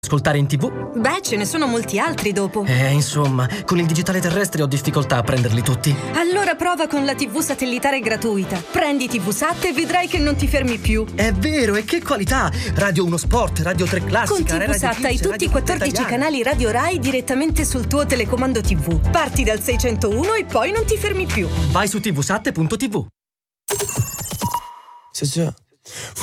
ascoltare in TV? Beh, ce ne sono molti altri dopo. Insomma, con il digitale terrestre ho difficoltà a prenderli tutti. Allora prova con la TV satellitare gratuita. Prendi TV Sat e vedrai che non ti fermi più. È vero, e che qualità! Radio 1 Sport, Radio 3 Classica, Con TV Radio Sat Kids, hai tutti Radio i 14 Italiana. canali Radio Rai direttamente sul tuo telecomando TV. Parti dal 601 e poi non ti fermi più. Vai su tvsat.tv. C'est ça.